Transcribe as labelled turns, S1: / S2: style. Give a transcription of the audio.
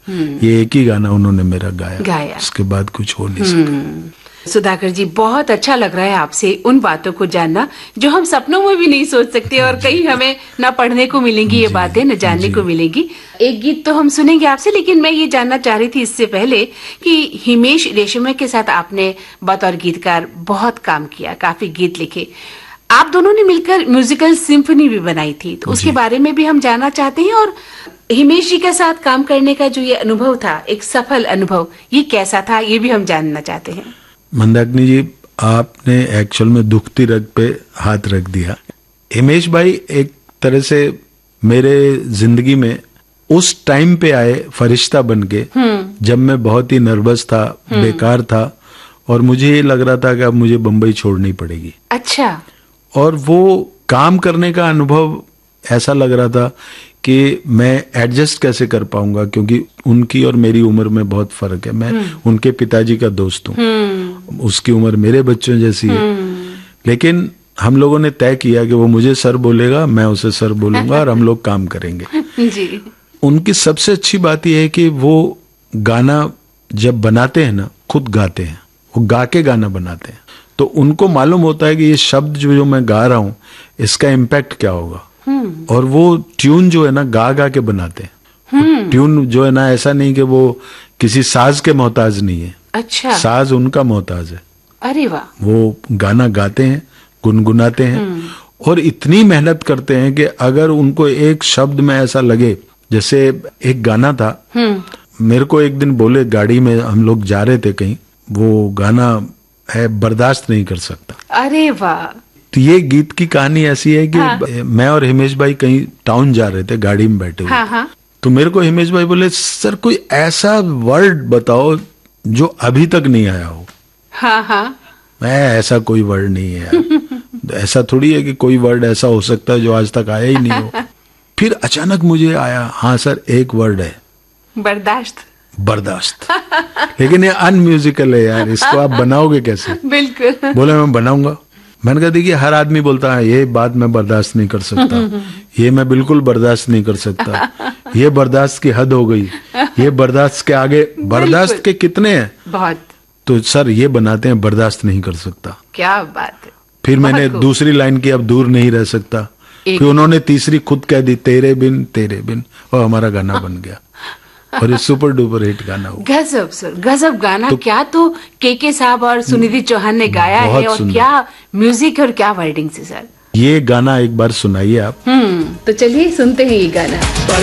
S1: ये एक ही गाना उन्होंने मेरा गाया। उसके बाद कुछ हो नहीं सका।
S2: सुधाकर जी, बहुत अच्छा लग रहा है आपसे उन बातों को जानना जो हम सपनों में भी नहीं सोच सकते और कहीं हमें न पढ़ने को मिलेंगी ये बातें, न जानने को मिलेंगी। एक गीत तो हम सुनेंगे आपसे, लेकिन मैं ये जानना चाह रही थी इससे पहले कि हिमेश रेशमिया के साथ आपने बतौर गीतकार बहुत काम किया, काफी गीत लिखे। आप दोनों ने मिलकर म्यूजिकल सिम्फनी भी बनाई थी, तो उसके बारे में भी हम जानना चाहते हैं। और हिमेश जी के साथ काम करने का जो ये अनुभव था, एक सफल अनुभव, ये कैसा था, ये भी हम जानना चाहते हैं।
S1: मंदाकिनी जी, आपने एक्चुअल में दुखती रग पे हाथ रख दिया। हिमेश भाई एक तरह से मेरे जिंदगी में उस टाइम पे आए फरिश्ता बन के, जब मैं बहुत ही नर्वस था, बेकार था, और मुझे ये लग रहा था कि अब मुझे बम्बई छोड़नी पड़ेगी।
S2: अच्छा।
S1: और वो काम करने का अनुभव ऐसा लग रहा था कि मैं एडजस्ट कैसे कर पाऊंगा, क्योंकि उनकी और मेरी उम्र में बहुत फर्क है। मैं उनके पिताजी का दोस्त हूँ, उसकी उम्र मेरे बच्चों जैसी है। लेकिन हम लोगों ने तय किया कि वो मुझे सर बोलेगा, मैं उसे सर बोलूंगा और हम लोग काम करेंगे।
S2: जी।
S1: उनकी सबसे अच्छी बात यह है कि वो गाना जब बनाते हैं ना, खुद गाते हैं, वो गा के गाना बनाते हैं, तो उनको मालूम होता है कि ये शब्द जो मैं गा रहा हूँ इसका इम्पैक्ट क्या होगा। और वो ट्यून जो है ना गा गा के बनाते हैं। ट्यून जो है ना ऐसा नहीं कि वो किसी साज के मोहताज नहीं है।
S2: अच्छा।
S1: साज उनका मोहताज है।
S2: अरे वाह।
S1: वो गाना गाते हैं, गुनगुनाते हैं, और इतनी मेहनत करते हैं कि अगर उनको एक शब्द में ऐसा लगे, जैसे एक गाना था, मेरे को एक दिन बोले, गाड़ी में हम लोग जा रहे थे कहीं, वो गाना है बर्दाश्त नहीं कर सकता।
S2: अरे वाह।
S1: तो ये गीत की कहानी ऐसी है कि मैं और हिमेश भाई कहीं टाउन जा रहे थे, गाड़ी में बैठे हुए। तो मेरे को हिमेश भाई बोले, सर कोई ऐसा वर्ड बताओ जो अभी तक नहीं आया हो। मैं ऐसा कोई वर्ड नहीं है यार। ऐसा थोड़ी है कि कोई वर्ड ऐसा हो सकता है जो आज तक आया ही नहीं हो। फिर अचानक मुझे आया, हाँ सर एक वर्ड है,
S2: बर्दाश्त।
S1: बर्दाश्त। लेकिन ये अनम्यूजिकल है यार, इसको आप बनाओगे कैसे?
S2: बिल्कुल।
S1: बोले मैं बनाऊंगा। मैंने कहा देखिए हर आदमी बोलता है ये बात मैं बर्दाश्त नहीं कर सकता, ये मैं बिल्कुल बर्दाश्त नहीं कर सकता, ये बर्दाश्त की हद हो गई, ये बर्दाश्त के आगे, बर्दाश्त के कितने हैं
S2: बहुत।
S1: तो सर ये बनाते हैं बर्दाश्त नहीं कर सकता।
S2: क्या बात है।
S1: फिर मैंने दूसरी लाइन की, अब दूर नहीं रह सकता, फिर उन्होंने तीसरी खुद कह दी, तेरे बिन, और हमारा गाना बन गया। और ये सुपर डुपर हिट गाना हुआ।
S2: गजब सर, गजब गाना। तो क्या तो के साहब और सुनिधि चौहान ने गाया है, और क्या म्यूजिक और क्या वर्डिंग से सर।
S1: ये गाना एक बार सुनाइए आप।
S2: तो चलिए सुनते हैं ये गाना।